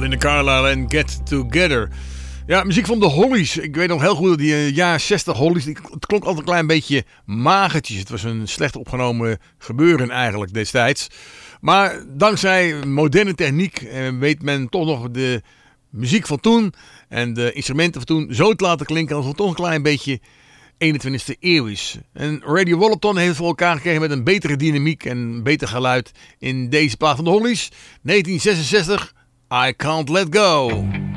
Belinda Carlisle en Get Together. Ja, muziek van de Hollies. Ik weet nog heel goed dat die jaren 60 Hollies, het klonk altijd een klein beetje magertjes. Het was een slecht opgenomen gebeuren eigenlijk destijds. Maar dankzij moderne techniek weet men toch nog de muziek van toen en de instrumenten van toen zo te laten klinken als het toch een klein beetje 21e eeuw is. En Radio Wollaton heeft het voor elkaar gekregen met een betere dynamiek en een beter geluid in deze plaat van de Hollies. 1966, I Can't Let Go.